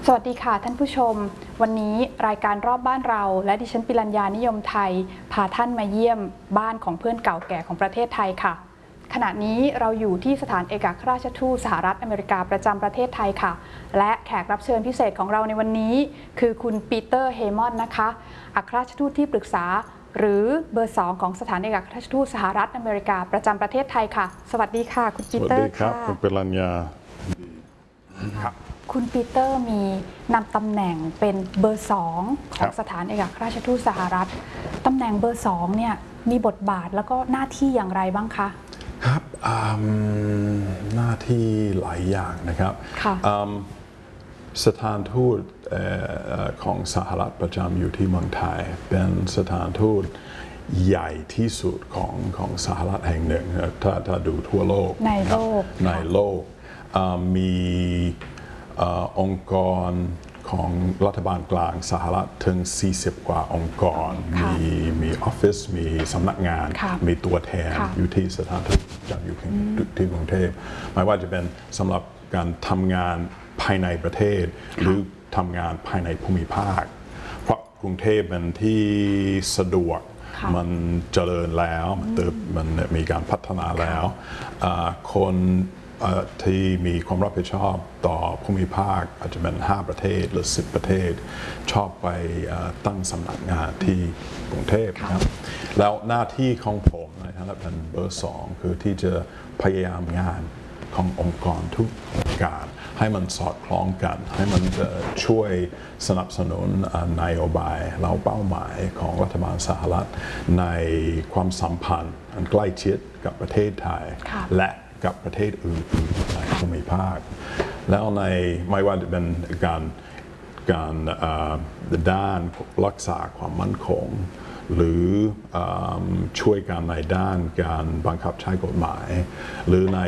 สวัสดีค่ะท่านผู้ชมวันนี้รายการรอบบ้านเราและดิฉันปิรัญญานิยมไทยพาท่านมาเยี่ยมบ้านของเพื่อนเก่าแก่ของประเทศไทยค่ะขณะนี้เราอยู่ที่สถานเอกอัครราชทูตสหรัฐอเมริกาประจำประเทศไทยค่ะและแขกรับเชิญพิเศษของเราในวันนี้คือคุณปีเตอร์เฮมอนนะคะอัครราชทูตที่ปรึกษาหรือเบอร์2ของสถานเอกอัครราชทูตสหรัฐอเมริกาประจำประเทศไทยค่ะสวัสดีค่ะคุณปีเตอร์ค่ะสวัสดีครับคุณปิรัญญาครับคุณปีเตอร์มีนำตำแหน่งเป็นเบอร์2ของสถานเอกอัครราชทูตสหรัฐตำแหน่งเบอร์2เนี่ยมีบทบาทแล้วก็หน้าที่อย่างไรบ้างคะครับหน้าที่หลายอย่างนะครับสถานทูตของสหรัฐประจำอยู่ที่เมืองไทยเป็นสถานทูตใหญ่ที่สุดของสหรัฐแห่งหนึ่งถ้าดูทั่วโลกในโลกมีองค์กรของรัฐบาลกลางสหรัฐถึง40 กว่าองค์กรมีออฟฟิศมีสำนักงานมีตัวแทนอยู่ที่สถานทูตประจำอยู่ที่กรุงเทพไม่ว่าจะเป็นสำหรับการทำงานภายในประเทศหรือทำงานภายในภูมิภาคเพราะกรุงเทพเป็นที่สะดวกมันเจริญแล้วมันมีการพัฒนาแล้วคนที่มีความรับผิดชอบต่อภูมิภาคอาจจะเป็น5 ประเทศหรือ10 ประเทศชอบไปตั้งสำนักงานที่กรุงเทพนะครับแล้วหน้าที่ของผมนะครับเป็นเบอร์2คือที่จะพยายามงานขององค์กรทุกองค์การให้มันสอดคล้องกันให้มันช่วยสนับสนุนนโยบายเราเป้าหมายของรัฐบาลสหรัฐในความสัมพันธ์อันใกล้ชิดกับประเทศไทยและกับประเทศอื่นๆในภูมิภาคแล้วในไม่ว่าจะเป็นการด้านรักษาความมั่นคงหรือช่วยกันในด้านการบังคับใช้กฎหมายหรือใน